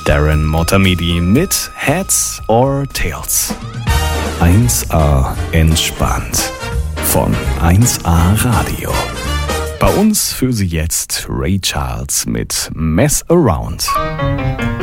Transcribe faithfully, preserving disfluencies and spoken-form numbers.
Darren Motamedi mit Heads or Tails. eins a entspannt von eins a Radio. Bei uns für Sie jetzt Ray Charles mit Mess Around.